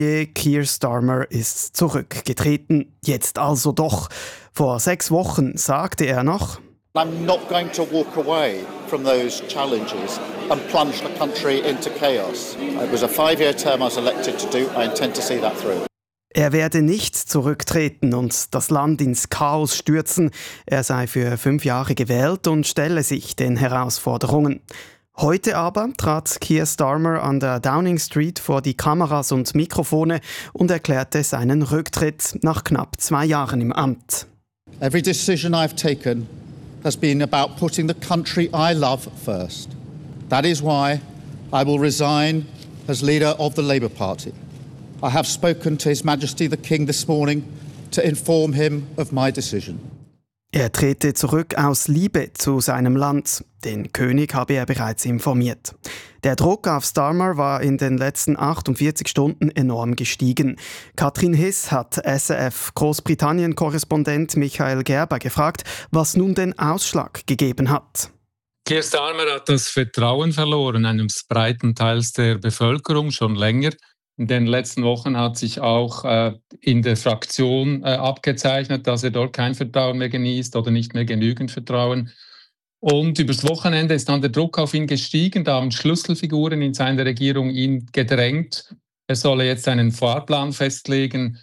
Keir Starmer ist zurückgetreten. Jetzt also doch. Vor 6 Wochen sagte er noch: I'm not going to walk away from those challenges and plunge the country into chaos. It was a 5-year term I was elected to do. I intend to see that through. Er werde nicht zurücktreten und das Land ins Chaos stürzen. Er sei für 5 Jahre gewählt und stelle sich den Herausforderungen. Heute aber trat Keir Starmer an der Downing Street vor die Kameras und Mikrofone und erklärte seinen Rücktritt nach knapp 2 Jahren im Amt. Every decision I've taken has been about putting the country I love first. That is why I will resign as leader of the Labour Party. I have spoken to His Majesty the King this morning to inform him of my decision. Er trete zurück aus Liebe zu seinem Land. Den König habe er bereits informiert. Der Druck auf Starmer war in den letzten 48 Stunden enorm gestiegen. Katrin Hiss hat SRF-Großbritannien-Korrespondent Michael Gerber gefragt, was nun den Ausschlag gegeben hat. Keir Starmer hat das Vertrauen verloren, eines breiten Teils der Bevölkerung schon länger. In den letzten Wochen hat sich auch in der Fraktion abgezeichnet, dass er dort kein Vertrauen mehr genießt oder nicht mehr genügend Vertrauen. Und übers Wochenende ist dann der Druck auf ihn gestiegen. Da haben Schlüsselfiguren in seiner Regierung ihn gedrängt. Er solle jetzt einen Fahrplan festlegen,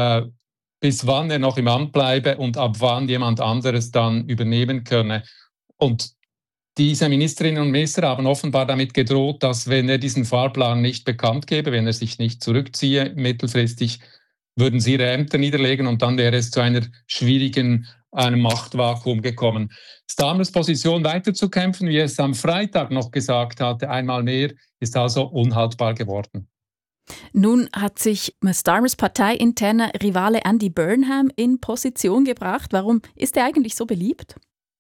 bis wann er noch im Amt bleibe und ab wann jemand anderes dann übernehmen könne. Und diese Ministerinnen und Minister haben offenbar damit gedroht, dass wenn er diesen Fahrplan nicht bekannt gebe, wenn er sich nicht zurückziehe, mittelfristig, würden sie ihre Ämter niederlegen und dann wäre es zu einem Machtvakuum gekommen. Starmers Position weiterzukämpfen, wie er es am Freitag noch gesagt hatte, einmal mehr, ist also unhaltbar geworden. Nun hat sich Starmers parteiinterner Rivale Andy Burnham in Position gebracht. Warum ist er eigentlich so beliebt?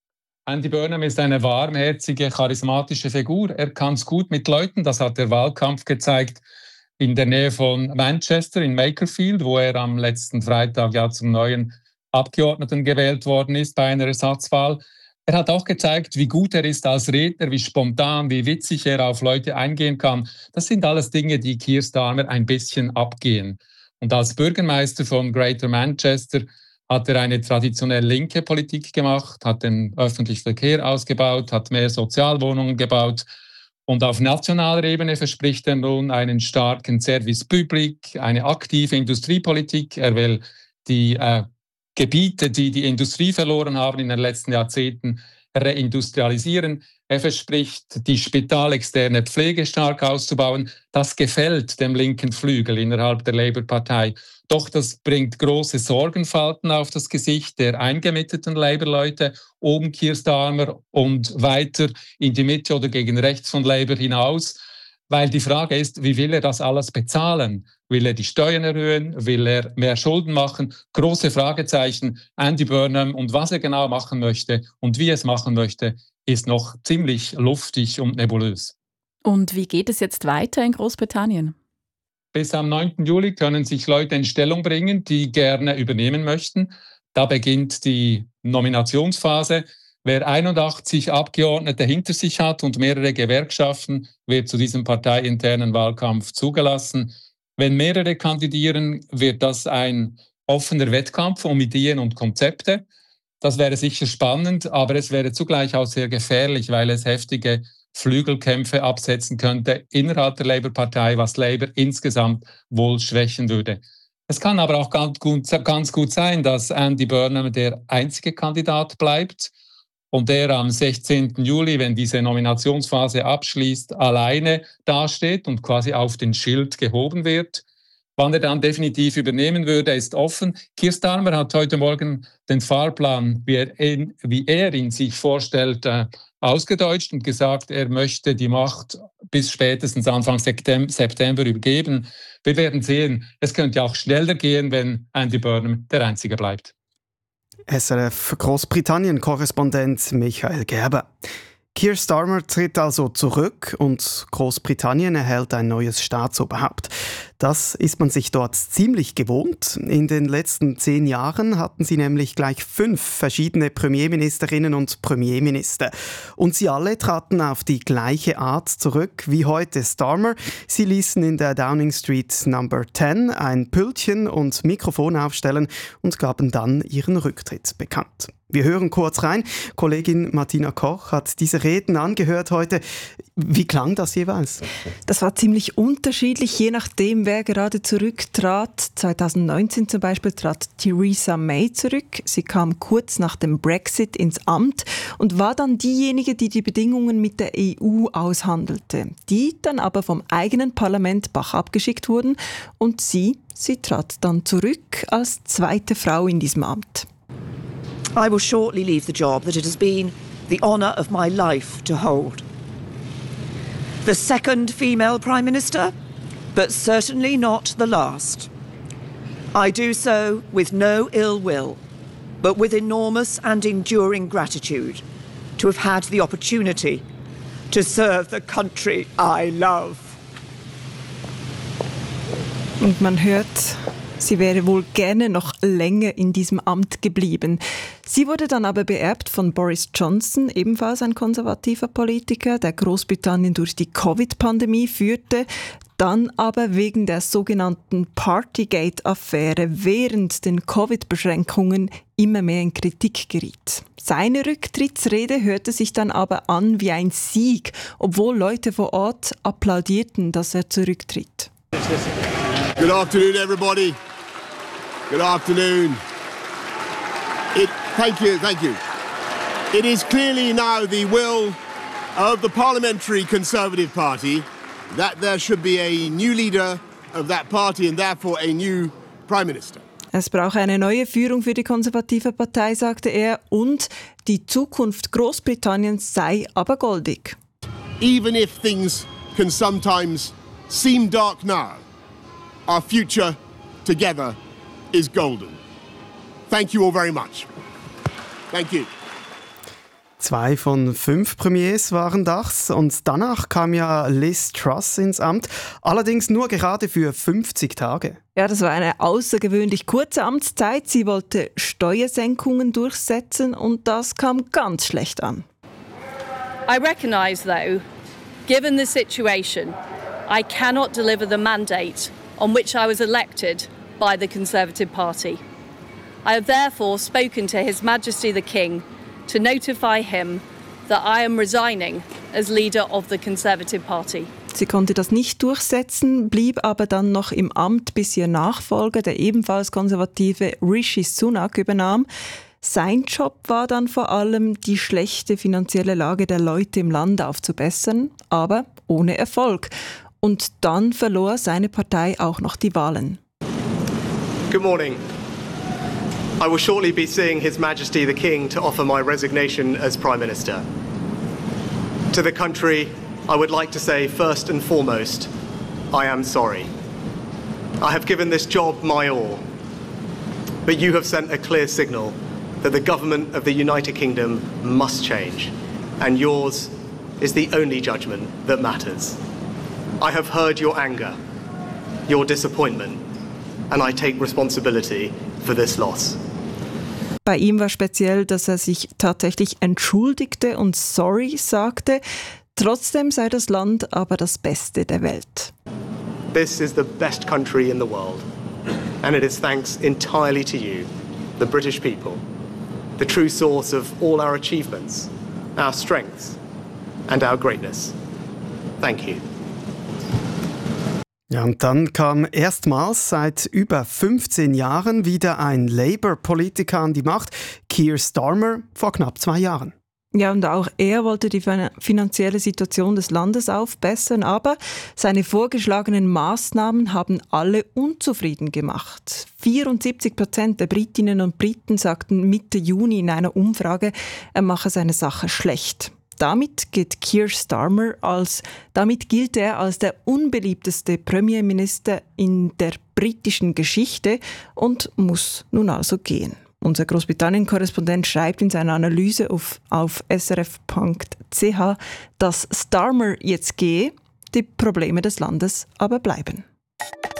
Andy Burnham ist eine warmherzige, charismatische Figur. Er kann es gut mit Leuten, das hat der Wahlkampf gezeigt, in der Nähe von Manchester, in Makerfield, wo er am letzten Freitag ja zum neuen Abgeordneten gewählt worden ist bei einer Ersatzwahl. Er hat auch gezeigt, wie gut er ist als Redner, wie spontan, wie witzig er auf Leute eingehen kann. Das sind alles Dinge, die Keir Starmer ein bisschen abgehen. Und als Bürgermeister von Greater Manchester hat er eine traditionell linke Politik gemacht, hat den öffentlichen Verkehr ausgebaut, hat mehr Sozialwohnungen gebaut. Und auf nationaler Ebene verspricht er nun einen starken Service Public, eine aktive Industriepolitik. Er will die Gebiete, die die Industrie verloren haben in den letzten Jahrzehnten, reindustrialisieren. Er verspricht, die spitalexterne Pflege stark auszubauen. Das gefällt dem linken Flügel innerhalb der Labour-Partei. Doch das bringt große Sorgenfalten auf das Gesicht der eingemitteten Labour-Leute um Keir Starmer und weiter in die Mitte oder gegen rechts von Labour hinaus. Weil die Frage ist, wie will er das alles bezahlen? Will er die Steuern erhöhen? Will er mehr Schulden machen? Große Fragezeichen. Andy Burnham und was er genau machen möchte und wie er es machen möchte, ist noch ziemlich luftig und nebulös. Und wie geht es jetzt weiter in Großbritannien? Bis am 9. Juli können sich Leute in Stellung bringen, die gerne übernehmen möchten. Da beginnt die Nominationsphase. Wer 81 Abgeordnete hinter sich hat und mehrere Gewerkschaften, wird zu diesem parteiinternen Wahlkampf zugelassen. Wenn mehrere kandidieren, wird das ein offener Wettkampf um Ideen und Konzepte. Das wäre sicher spannend, aber es wäre zugleich auch sehr gefährlich, weil es heftige Flügelkämpfe absetzen könnte innerhalb der Labour-Partei, was Labour insgesamt wohl schwächen würde. Es kann aber auch ganz gut sein, dass Andy Burnham der einzige Kandidat bleibt und der am 16. Juli, wenn diese Nominationsphase abschließt, alleine dasteht und quasi auf den Schild gehoben wird. Wann er dann definitiv übernehmen würde, ist offen. Keir Starmer hat heute Morgen den Fahrplan, wie er ihn sich vorstellt, ausgedeutscht und gesagt, er möchte die Macht bis spätestens Anfang September übergeben. Wir werden sehen, es könnte auch schneller gehen, wenn Andy Burnham der Einzige bleibt. SRF Großbritannien-Korrespondent Michael Gerber. Keir Starmer tritt also zurück und Großbritannien erhält ein neues Staatsoberhaupt. Das ist man sich dort ziemlich gewohnt. In den letzten 10 Jahren hatten sie nämlich gleich 5 verschiedene Premierministerinnen und Premierminister. Und sie alle traten auf die gleiche Art zurück wie heute Starmer. Sie ließen in der Downing Street Number 10 ein Pültchen und Mikrofon aufstellen und gaben dann ihren Rücktritt bekannt. Wir hören kurz rein. Kollegin Martina Koch hat diese Reden angehört heute. Wie klang das jeweils? Das war ziemlich unterschiedlich, je nachdem, wer gerade zurücktrat. 2019 zum Beispiel trat Theresa May zurück. Sie kam kurz nach dem Brexit ins Amt und war dann diejenige, die die Bedingungen mit der EU aushandelte, die dann aber vom eigenen Parlament bachabgeschickt geschickt wurden. Und sie trat dann zurück als zweite Frau in diesem Amt. I will shortly leave the job that it has been the honour of my life to hold. The second female Prime Minister, but certainly not the last. I do so with no ill will, but with enormous and enduring gratitude to have had the opportunity to serve the country I love. Und man hört, sie wäre wohl gerne noch länger in diesem Amt geblieben. Sie wurde dann aber beerbt von Boris Johnson, ebenfalls ein konservativer Politiker, der Großbritannien durch die Covid-Pandemie führte, dann aber wegen der sogenannten Partygate-Affäre während den Covid-Beschränkungen immer mehr in Kritik geriet. Seine Rücktrittsrede hörte sich dann aber an wie ein Sieg, obwohl Leute vor Ort applaudierten, dass er zurücktritt. Good afternoon, everybody. Good afternoon. Thank you. It is clearly now the will of the Parliamentary Conservative Party that there should be a new leader of that party and therefore a new Prime Minister. Es brauche eine neue Führung für die konservative Partei, sagte er, und die Zukunft Großbritanniens sei aber goldig. Even if things can sometimes seem dark now, our future together is golden. Thank you all very much. Thank you. 2 von 5 Premiers waren das und danach kam ja Liz Truss ins Amt, allerdings nur gerade für 50 Tage. Ja, das war eine außergewöhnlich kurze Amtszeit. Sie wollte Steuersenkungen durchsetzen und das kam ganz schlecht an. I recognise, though, given the situation, I cannot deliver the mandate on which I was elected by the Conservative Party. I have therefore spoken to His Majesty the King to notify him that I am resigning as leader of the Conservative Party. Sie konnte das nicht durchsetzen, blieb aber dann noch im Amt, bis ihr Nachfolger, der ebenfalls konservative Rishi Sunak, übernahm. Sein Job war dann vor allem, die schlechte finanzielle Lage der Leute im Land aufzubessern, aber ohne Erfolg. Und dann verlor seine Partei auch noch die Wahlen. Good morning. I will shortly be seeing His Majesty the King to offer my resignation as Prime Minister. To the country, I would like to say first and foremost, I am sorry. I have given this job my all, but you have sent a clear signal that the government of the United Kingdom must change, and yours is the only judgment that matters. I have heard your anger, your disappointment, and I take responsibility for this loss. Bei ihm war speziell, dass er sich tatsächlich entschuldigte und sorry sagte. Trotzdem sei das Land aber das Beste der Welt. This is the best country in the world, and it is thanks entirely to you, the British people, the true source of all our achievements, our strengths, and our greatness. Thank you. Ja, und dann kam erstmals seit über 15 Jahren wieder ein Labour-Politiker an die Macht, Keir Starmer, vor knapp 2 Jahren. Ja, und auch er wollte die finanzielle Situation des Landes aufbessern, aber seine vorgeschlagenen Maßnahmen haben alle unzufrieden gemacht. 74% der Britinnen und Briten sagten Mitte Juni in einer Umfrage, er mache seine Sache schlecht. Damit gilt Keir Starmer als der unbeliebteste Premierminister in der britischen Geschichte und muss nun also gehen. Unser Großbritannien-Korrespondent schreibt in seiner Analyse auf srf.ch, dass Starmer jetzt gehe, die Probleme des Landes aber bleiben.